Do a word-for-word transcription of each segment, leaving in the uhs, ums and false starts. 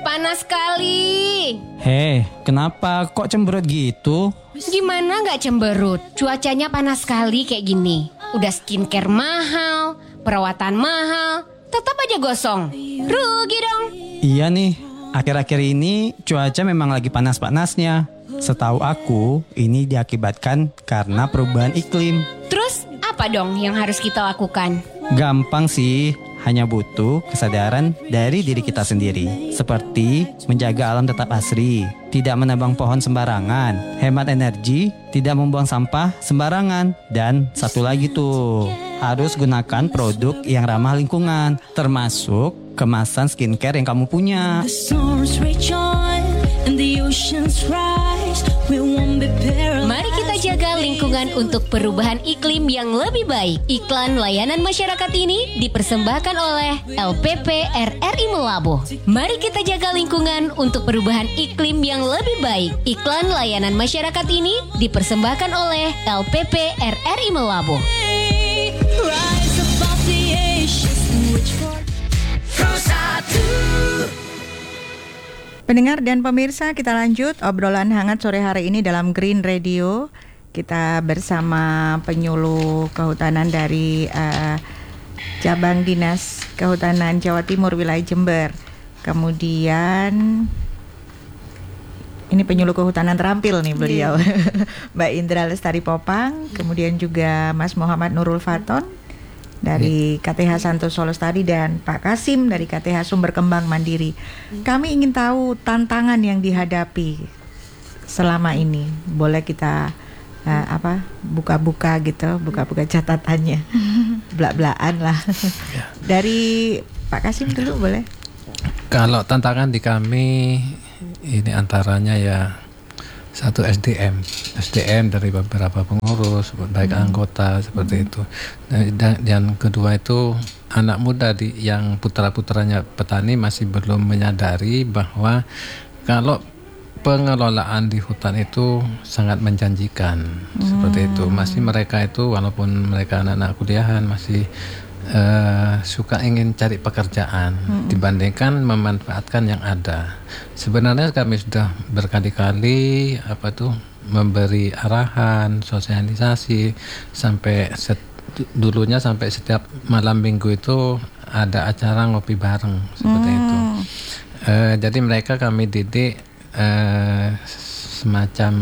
panas sekali. Hei, kenapa kok cemberut gitu? Gimana gak cemberut? Cuacanya panas sekali kayak gini. Udah skincare mahal, perawatan mahal, tetap aja gosong. Rugi dong. Iya nih, akhir-akhir ini cuaca memang lagi panas-panasnya. Setahu aku, ini diakibatkan karena perubahan iklim. Terus apa dong yang harus kita lakukan? Gampang sih, hanya butuh kesadaran dari diri kita sendiri. Seperti menjaga alam tetap asri, tidak menebang pohon sembarangan, hemat energi, tidak membuang sampah sembarangan. Dan satu lagi tuh, harus gunakan produk yang ramah lingkungan, termasuk kemasan skincare yang kamu punya. Mari kita jaga lingkungan untuk perubahan iklim yang lebih baik. Iklan layanan masyarakat ini dipersembahkan oleh L P P R R I Melabuh. Mari kita jaga lingkungan untuk perubahan iklim yang lebih baik. Iklan layanan masyarakat ini dipersembahkan oleh L P P R R I Melabuh. Pendengar dan pemirsa, kita lanjut obrolan hangat sore hari ini dalam Green Radio. Kita bersama penyuluh kehutanan dari uh, Cabang Dinas Kehutanan Jawa Timur wilayah Jember. Kemudian ini penyuluh kehutanan terampil nih beliau, yeah. Mbak Indra Lestari Popang. Kemudian juga Mas Muhammad Nurul Faton dari K T H Santoso Lestari dan Pak Kasim dari K T H Sumber Kembang Mandiri. Kami ingin tahu tantangan yang dihadapi selama ini. Boleh kita uh, apa buka-buka gitu, buka-buka catatannya, belak-belakan lah. Dari Pak Kasim dulu boleh? Kalau tantangan di kami ini antaranya ya satu S D M, S D M dari beberapa pengurus, baik hmm. anggota seperti hmm. itu. Dan yang kedua itu anak muda di, yang putra-putranya petani masih belum menyadari bahwa kalau pengelolaan di hutan itu sangat menjanjikan, hmm. seperti itu. Masih mereka itu walaupun mereka anak-anak kuliahan masih Uh, suka ingin cari pekerjaan hmm. dibandingkan memanfaatkan yang ada. Sebenarnya kami sudah berkali-kali apa tuh memberi arahan, sosialisasi sampai set, dulunya sampai setiap malam minggu itu ada acara ngopi bareng seperti hmm. itu. Uh, jadi mereka kami didik uh, semacam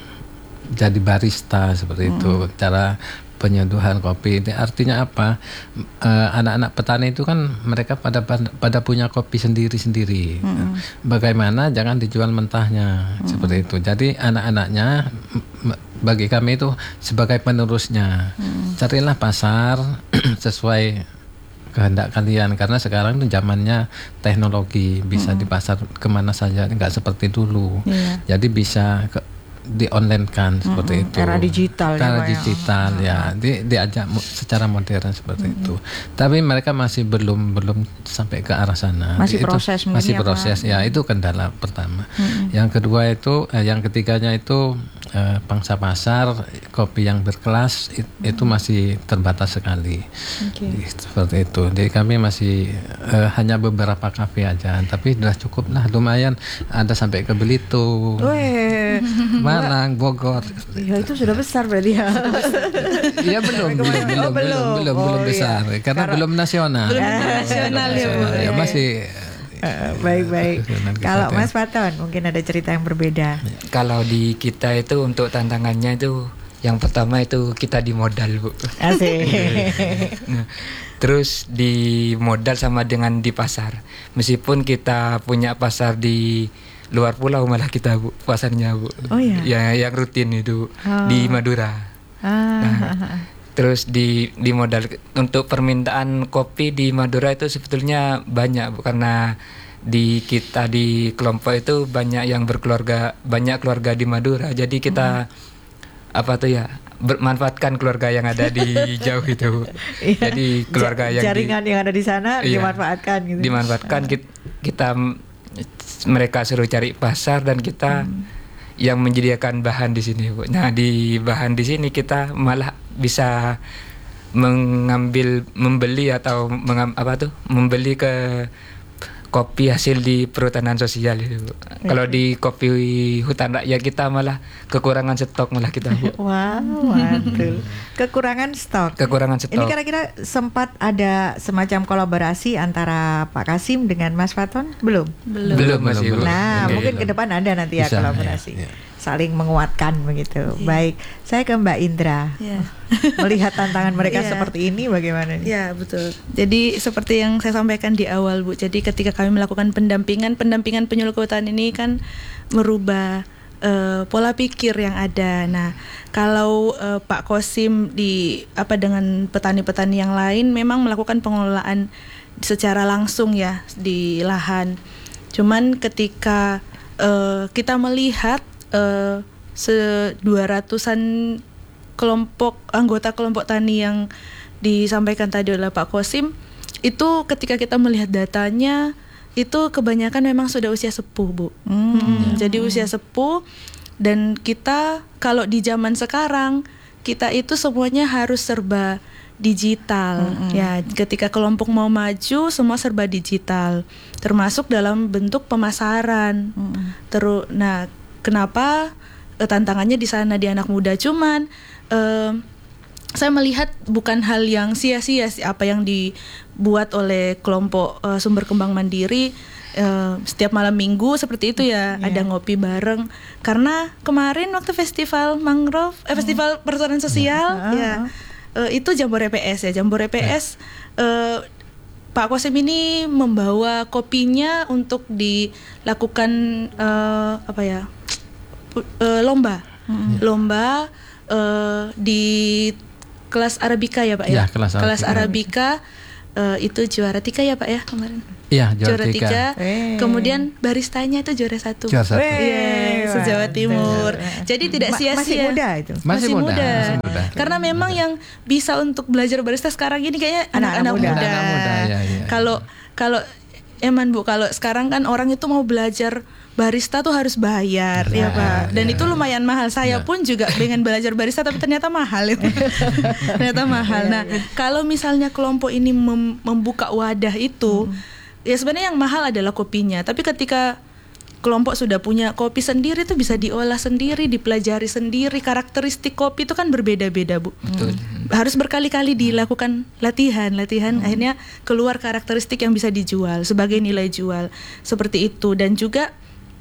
jadi barista seperti hmm. itu, cara penyeduhan kopi. Ini artinya apa? Uh, anak-anak petani itu kan mereka pada pada punya kopi sendiri-sendiri. Hmm. Bagaimana jangan dijual mentahnya hmm. seperti itu. Jadi anak-anaknya bagi kami itu sebagai penerusnya. Hmm. Carilah pasar sesuai kehendak kalian karena sekarang itu zamannya teknologi bisa hmm. di pasar kemana saja, nggak seperti dulu. Yeah. Jadi bisa ke, di online kan seperti mm-hmm. itu. Era digital. Era ya, digital ya, ya. Di, diajak secara modern seperti mm-hmm. itu. Tapi mereka masih belum belum sampai ke arah sana. Masih itu, proses masih ya, proses Pak? Ya, itu kendala pertama. Mm-hmm. Yang kedua itu, eh, yang ketiganya itu eh, pangsa pasar kopi yang berkelas it, mm-hmm. itu masih terbatas sekali. Okay. Seperti itu. Jadi kami masih eh, hanya beberapa kafe aja, tapi sudah cukup lah, lumayan ada sampai ke Belitung. Malang, Bogor. Ya itu sudah besar berarti ya. Iya belum, belum, belum, belum, belum, belum, oh, belum besar, iya. karena Karena belum nasional. Belum nasional ya, Bu. Ya masih. Uh, baik-baik. Kalau Mas Faton mungkin ada cerita yang berbeda. Kalau di kita itu untuk tantangannya itu yang pertama itu kita di modal, Bu. Asik. Nah, terus di modal sama dengan di pasar. Meskipun kita punya pasar di luar pulau malah kita, Bu, pasarnya, Bu. Oh iya. Ya yang rutin itu oh. di Madura. Ah. Nah, terus di di modal untuk permintaan kopi di Madura itu sebetulnya banyak, Bu, karena di kita di kelompok itu banyak yang berkeluarga, banyak keluarga di Madura. Jadi kita hmm. apa tuh ya, bermanfaatkan keluarga yang ada di jauh itu. Iya. Jadi keluarga yang jaringan di, yang ada di sana iya, dimanfaatkan gitu. Dimanfaatkan kita, kita mereka suruh cari pasar dan kita hmm. yang menyediakan bahan di sini, Bu. Nah, di bahan di sini kita malah bisa mengambil, membeli atau mengam, apa tuh, membeli ke kopi hasil di perhutanan sosial itu. Kalau di kopi hutan rakyat kita malah kekurangan stok malah kita, Bu. Wah, mantul. Kekurangan stok. Kekurangan stok. Ini kira-kira sempat ada semacam kolaborasi antara Pak Kasim dengan Mas Faton? Belum? Belum. Belum masih. Belum. Nah, Oke. mungkin ke depan ada nanti ya Bisa, kolaborasi. ya, ya. Saling menguatkan begitu. Baik, saya ke Mbak Indra. Ya. Melihat tantangan mereka Iya. seperti ini bagaimana nih? Ya, betul. Jadi seperti yang saya sampaikan di awal, Bu. Jadi ketika kami melakukan pendampingan, pendampingan penyuluh kehutanan ini kan merubah uh, pola pikir yang ada. Nah, kalau uh, Pak Kosim di apa dengan petani-petani yang lain memang melakukan pengelolaan secara langsung ya di lahan. Cuman ketika uh, kita melihat uh, se dua ratusan kelompok anggota kelompok tani yang disampaikan tadi oleh Pak Kosim, itu ketika kita melihat datanya itu kebanyakan memang sudah usia sepuh, Bu. Hmm, jadi usia sepuh, dan kita kalau di zaman sekarang kita itu semuanya harus serba digital. Mm-hmm. Ya, ketika kelompok mau maju semua serba digital, termasuk dalam bentuk pemasaran. Mm-hmm. Terus, nah, kenapa eh, tantangannya di sana di anak muda? Cuman eh, saya melihat bukan hal yang sia-sia sih apa yang dibuat oleh kelompok uh, sumber kembang mandiri uh, setiap malam minggu seperti itu ya, Yeah. ada ngopi bareng. Karena kemarin waktu festival mangrove, eh, festival perhutanan sosial Yeah. ya, uh, itu Jambore P S ya, Jambore P S. Uh, Pak Kosim ini membawa kopinya untuk dilakukan uh, apa ya, uh, lomba, Mm-hmm. lomba uh, di kelas Arabica ya Pak ya, Ya, kelas Arabica. Arabica uh, itu juara tiga ya Pak ya kemarin. Iya, juara tiga. tiga. Eh. Kemudian baristanya itu juara satu. Juara satu. Weh, Iya, se-Jawa mantap. Timur. Jadi tidak Ma- sia-sia. Masih muda itu. Masih muda, masih muda. Karena memang yang bisa untuk belajar barista sekarang ini kayaknya Anak-anak anak-anak muda. muda. Anak-anak muda, ya, ya. Kalau kalau eman Bu, kalau sekarang kan orang itu mau belajar barista tuh harus bayar ya, Ya, Pak. Dan ya. itu lumayan mahal. Saya Ya. pun juga pengen belajar barista tapi ternyata mahal ya. ternyata mahal. Nah, kalau misalnya kelompok ini mem- membuka wadah itu, ya sebenarnya yang mahal adalah kopinya. Tapi ketika kelompok sudah punya kopi sendiri itu bisa diolah sendiri, dipelajari sendiri. Karakteristik kopi itu kan berbeda-beda, Bu. Betul. Harus berkali-kali dilakukan latihan, latihan akhirnya keluar karakteristik yang bisa dijual sebagai nilai jual. Seperti itu. Dan juga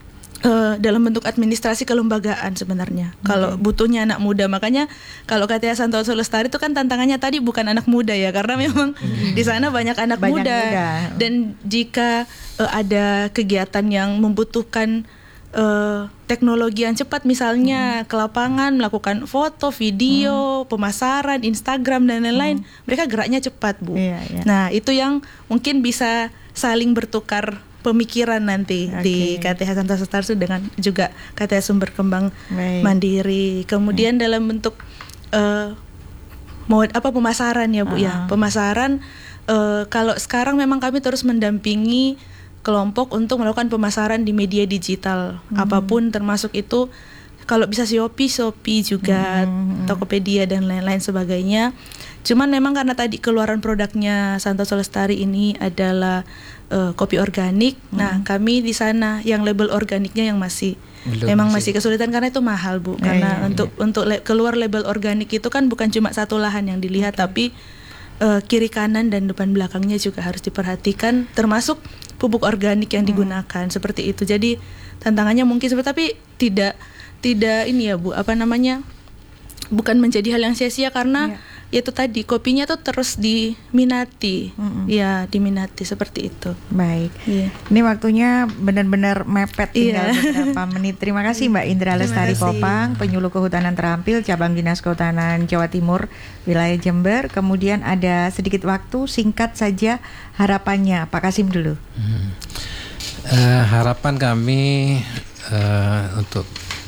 Uh, dalam bentuk administrasi kelembagaan sebenarnya. Okay. Kalau butuhnya anak muda, makanya kalau K T H Santoso Lestari itu kan tantangannya tadi bukan anak muda ya, karena memang mm. di sana banyak anak Banyak muda. muda. Dan jika uh, ada kegiatan yang membutuhkan uh, teknologi yang cepat, misalnya mm. ke lapangan melakukan foto, video, mm. pemasaran, Instagram dan lain-lain, mm. mereka geraknya cepat, Bu. Iya, iya. Nah itu yang mungkin bisa saling bertukar pemikiran nanti Oke. di K T H Santoso Lestari dengan juga K T H Sumber Kembang Baik. Mandiri. Kemudian hmm. dalam bentuk uh, mau apa pemasaran ya Bu Uh-huh. ya. Pemasaran uh, kalau sekarang memang kami terus mendampingi kelompok untuk melakukan pemasaran di media digital Hmm. apapun, termasuk itu kalau bisa Shopee, Shopee juga, Hmm. Tokopedia dan lain-lain sebagainya. Cuman memang karena tadi keluaran produknya Santoso Lestari ini adalah uh, kopi organik. Hmm. Nah, kami di sana yang label organiknya yang masih Belum memang masih. masih kesulitan karena itu mahal, Bu. Ya, Karena ya, untuk untuk le- keluar label organik itu kan bukan cuma satu lahan yang dilihat, tapi uh, kiri kanan dan depan belakangnya juga harus diperhatikan, termasuk pupuk organik yang digunakan seperti itu. Jadi tantangannya mungkin seperti, tapi tidak tidak ini ya Bu, apa namanya? Bukan menjadi hal yang sia-sia karena ya itu tadi kopinya tuh terus diminati. Mm-mm. Ya, diminati seperti itu. Baik. Iya. Ini waktunya benar-benar mepet, tinggal Iya. beberapa menit. Terima kasih Mbak Indra Terima Lestari kasih. Kopang, penyuluh kehutanan terampil cabang Dinas Kehutanan Jawa Timur wilayah Jember. Kemudian ada sedikit waktu, singkat saja harapannya Pak Kasim dulu. Hmm. Eh, harapan kami eh, untuk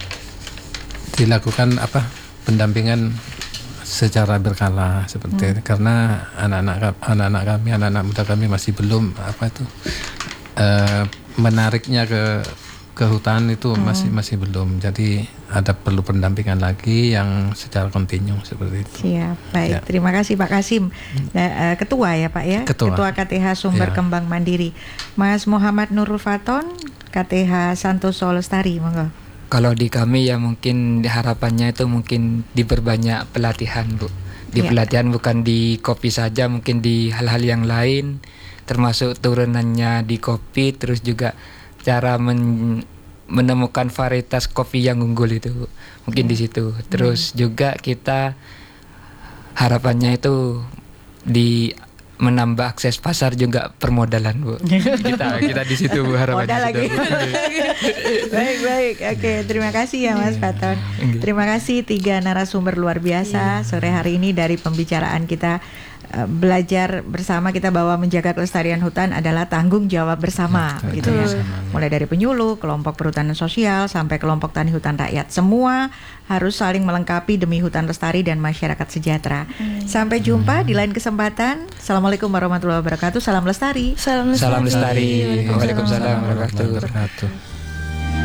dilakukan apa pendampingan secara berkala seperti Hmm. karena anak-anak anak-anak kami anak-anak muda kami masih belum apa itu eh, menariknya ke kehutanan itu Hmm. masih masih belum. Jadi ada perlu pendampingan lagi yang secara kontinu seperti itu. Siap, baik. Ya. Terima kasih Pak Kasim. Nah, eh, ketua ya Pak ya, Ketua. K T H Sumber Ya. Kembang Mandiri. Mas Muhammad Nurul Faton, K T H Santoso Lestari, monggo. Kalau di kami ya mungkin harapannya itu mungkin diperbanyak pelatihan, Bu. Di Ya. pelatihan bukan di kopi saja, mungkin di hal-hal yang lain, termasuk turunannya di kopi, terus juga cara men- menemukan varietas kopi yang unggul itu, Bu. Mungkin di situ. Terus juga kita harapannya itu di menambah akses pasar juga permodalan, Bu. kita kita di situ, Bu, harapannya. Modal lagi. Baik, baik. Oke, terima kasih ya Mas Faton. Terima kasih tiga narasumber luar biasa sore hari ini dari pembicaraan kita. eh, Belajar bersama kita bahwa menjaga kelestarian hutan adalah tanggung jawab bersama, Ya, gitu ya. bersama, ya. Mulai dari penyuluh, kelompok perhutanan sosial sampai kelompok tani hutan rakyat, semua harus saling melengkapi demi hutan lestari dan masyarakat sejahtera. Sampai jumpa di lain kesempatan. Assalamualaikum warahmatullahi wabarakatuh. Salam lestari. Salam Salam lestari. Waalaikumsalam. Waalaikumsalam warahmatullahi wabarakatuh. Wabarakatuh.